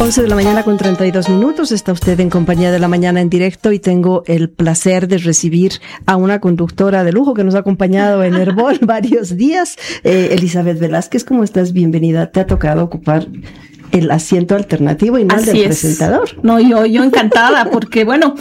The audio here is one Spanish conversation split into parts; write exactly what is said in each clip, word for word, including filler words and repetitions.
once de la mañana con treinta y dos minutos. Está usted en compañía de La Mañana en Directo y tengo el placer de recibir a una conductora de lujo que nos ha acompañado en Herbol varios días. Eh, Elizabeth Velázquez, ¿cómo estás? Bienvenida. Te ha tocado ocupar el asiento alternativo y no el del presentador. No, yo, yo encantada porque, bueno,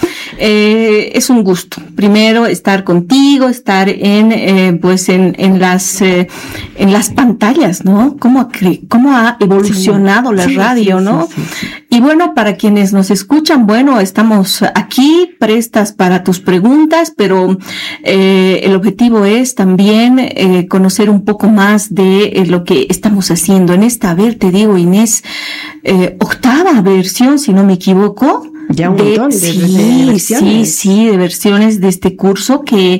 eh, es un gusto. Primero, estar contigo, estar en, eh, pues, en, en las, eh, en las pantallas, ¿no? Cómo, cómo ha evolucionado sí, la sí, radio, sí, ¿no? Sí, sí, sí. Y bueno, para quienes nos escuchan, bueno, estamos aquí prestas para tus preguntas, pero eh, el objetivo es también eh, conocer un poco más de eh, lo que estamos haciendo en esta, a ver, te digo, Inés, Eh, octava versión, si no me equivoco. Ya un de, montón de, sí, de versiones. Sí, sí, de versiones de este curso que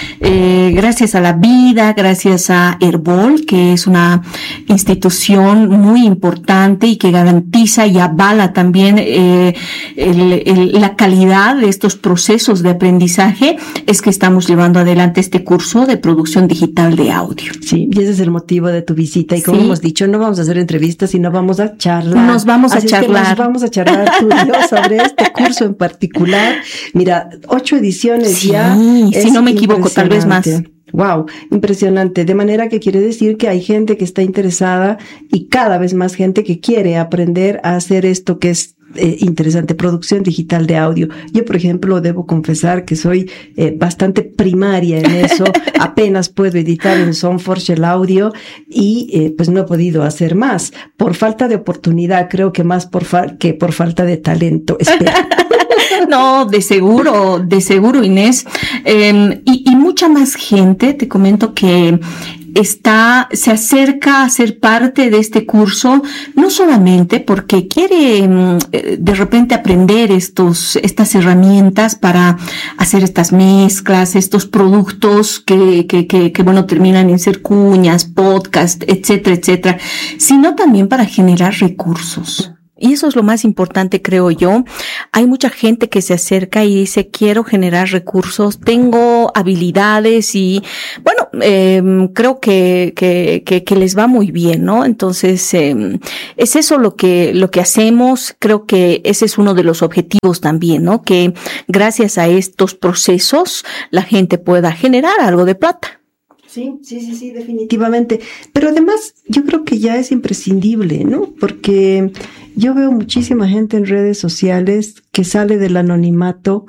eh, gracias a la vida, gracias a Herbol, que es una institución muy importante y que garantiza y avala también eh, el, el, la calidad de estos procesos de aprendizaje, es que estamos llevando adelante este curso de producción digital de audio. Sí, y ese es el motivo de tu visita. Y como sí. hemos dicho, no vamos a hacer entrevistas, sino vamos a charlar. Nos vamos Así a charlar. Es que nos vamos a charlar tú y yo sobre esto. Este curso en particular, mira, ocho ediciones sí, ya. Si no me equivoco, tal vez más. Wow, impresionante. De manera que quiere decir que hay gente que está interesada y cada vez más gente que quiere aprender a hacer esto que es Eh, interesante, producción digital de audio. Yo, por ejemplo, debo confesar que soy eh, bastante primaria en eso. Apenas puedo editar en Soundforge el audio y eh, pues no he podido hacer más. Por falta de oportunidad, creo que más por fa- que por falta de talento. Espera. No, de seguro, de seguro, Inés. Eh, y, y mucha más gente, te comento que está, se acerca a ser parte de este curso, no solamente porque quiere de repente aprender estos, estas herramientas para hacer estas mezclas, estos productos que, que, que, que bueno, terminan en ser cuñas, podcast, etcétera, etcétera, sino también para generar recursos. Y eso es lo más importante, creo yo. Hay mucha gente que se acerca y dice, quiero generar recursos, tengo habilidades y, bueno, eh, creo que, que, que, que les va muy bien, ¿no? Entonces, eh, es eso lo que, lo que hacemos. Creo que ese es uno de los objetivos también, ¿no? Que gracias a estos procesos la gente pueda generar algo de plata. Sí, sí, sí, sí, definitivamente. Pero además, yo creo que ya es imprescindible, ¿no? Porque yo veo muchísima gente en redes sociales que sale del anonimato,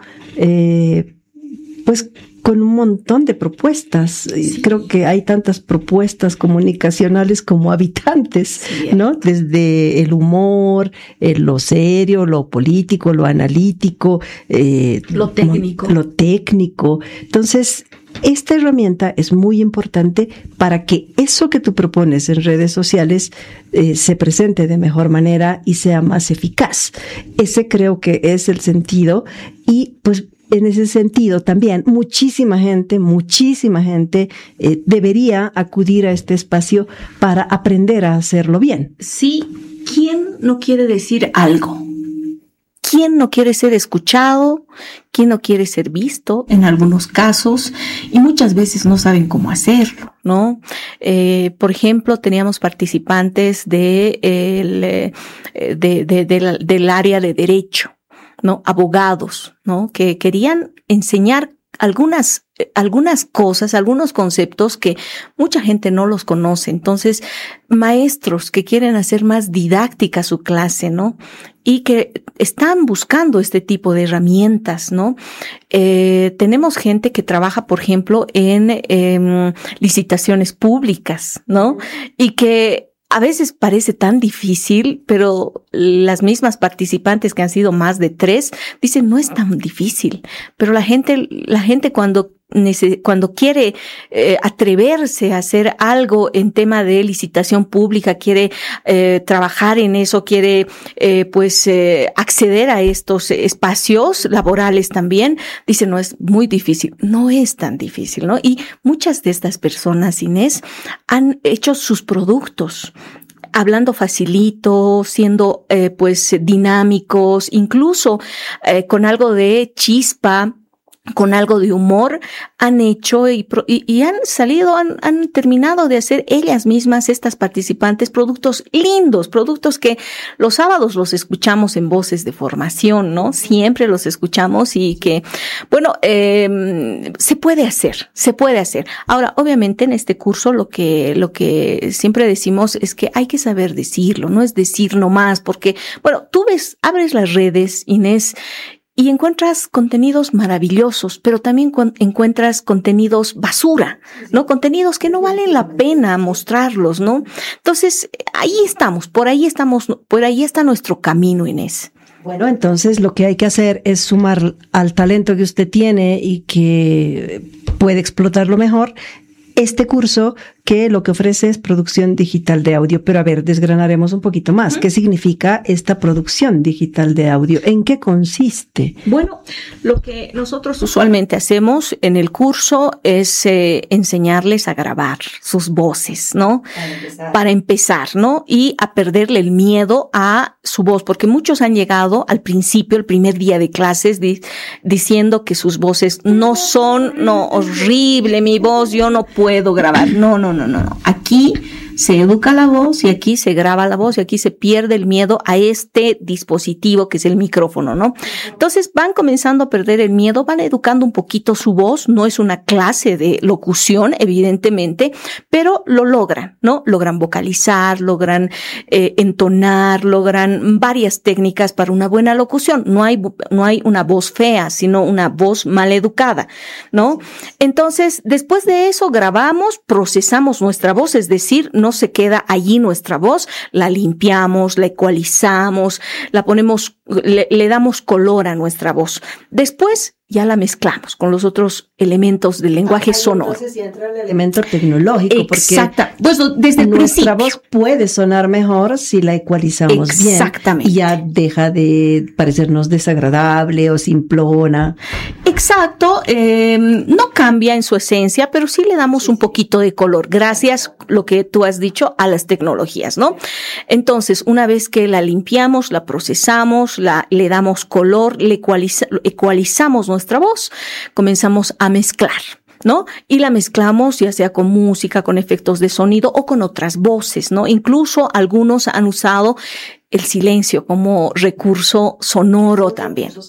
eh, pues con un montón de propuestas. Sí. Creo que hay tantas propuestas comunicacionales como habitantes, sí. ¿no? Desde el humor, eh, lo serio, lo político, lo analítico, eh, lo técnico. Lo técnico. Entonces, esta herramienta es muy importante para que eso que tú propones en redes sociales eh, se presente de mejor manera y sea más eficaz. Ese creo que es el sentido y pues en ese sentido también muchísima gente, muchísima gente eh, debería acudir a este espacio para aprender a hacerlo bien. Sí, ¿quién no quiere decir algo? ¿Quién no quiere ser escuchado? ¿Quién no quiere ser visto en algunos casos? Y muchas veces no saben cómo hacerlo, ¿no? Eh, por ejemplo, teníamos participantes de el, de, de, de la, del área de derecho, ¿no? Abogados, ¿no? Que querían enseñar algunas algunas cosas, algunos conceptos que mucha gente no los conoce. Entonces, maestros que quieren hacer más didáctica su clase, ¿no? Y que están buscando este tipo de herramientas, ¿no? Eh, tenemos gente que trabaja, por ejemplo, en eh, licitaciones públicas, ¿no? Y que a veces parece tan difícil, pero las mismas participantes, que han sido más de tres, dicen no es tan difícil. Pero la gente, la gente cuando cuando quiere eh, atreverse a hacer algo en tema de licitación pública, quiere eh, trabajar en eso, quiere eh, pues eh, acceder a estos espacios laborales también, dice no es muy difícil. No es tan difícil, ¿no? Y muchas de estas personas, Inés, han hecho sus productos hablando facilito, siendo eh, pues dinámicos, incluso eh, con algo de chispa, con algo de humor, han hecho y, y, y han salido, han, han terminado de hacer ellas mismas, estas participantes, productos lindos, productos que los sábados los escuchamos en Voces de Formación, ¿no? Siempre los escuchamos y que, bueno, eh, se puede hacer, se puede hacer. Ahora, obviamente en este curso lo que, lo que siempre decimos es que hay que saber decirlo, no es decir nomás, porque, bueno, tú ves, abres las redes, Inés, y encuentras contenidos maravillosos, pero también encuentras contenidos basura, ¿no? Contenidos que no valen la pena mostrarlos, ¿no? Entonces, ahí estamos, por ahí estamos, por ahí está nuestro camino, Inés. Bueno, entonces lo que hay que hacer es sumar al talento que usted tiene y que puede explotarlo mejor, este curso que lo que ofrece es producción digital de audio. Pero a ver, desgranaremos un poquito más. ¿Qué significa esta producción digital de audio? ¿En qué consiste? Bueno, lo que nosotros usualmente hacemos en el curso es eh, enseñarles a grabar sus voces, ¿no? Para empezar. Para empezar, ¿no? Y a perderle el miedo a su voz, porque muchos han llegado al principio, el primer día de clases, di- diciendo que sus voces no son, no, horrible mi voz, yo no puedo grabar. No, no, no, no, no. Aquí se educa la voz y aquí se graba la voz y aquí se pierde el miedo a este dispositivo que es el micrófono, ¿no? Entonces van comenzando a perder el miedo, van educando un poquito su voz, no es una clase de locución, evidentemente, pero lo logran, ¿no? Logran vocalizar, logran eh, entonar, logran varias técnicas para una buena locución. No hay, no hay una voz fea, sino una voz mal educada, ¿no? Entonces, después de eso grabamos, procesamos nuestra voz, es decir, no se queda allí nuestra voz, la limpiamos, la ecualizamos, la ponemos, le, le damos color a nuestra voz. Después ya la mezclamos con los otros elementos del lenguaje ah, sonoro. Entonces ya entra el elemento tecnológico. Exacto. Pues desde el nuestra principio. Voz puede sonar mejor si la ecualizamos bien. Exactamente. Y ya deja de parecernos desagradable o simplona. Exacto. Eh, no cambia en su esencia, pero sí le damos sí, un sí. poquito de color. Gracias, lo que tú has dicho, a las tecnologías, ¿no? Entonces, una vez que la limpiamos, la procesamos, la, le damos color, le ecualiza, ecualizamos nuestra voz, comenzamos a mezclar, ¿no? Y la mezclamos ya sea con música, con efectos de sonido o con otras voces, ¿no? Incluso algunos han usado el silencio como recurso sonoro también.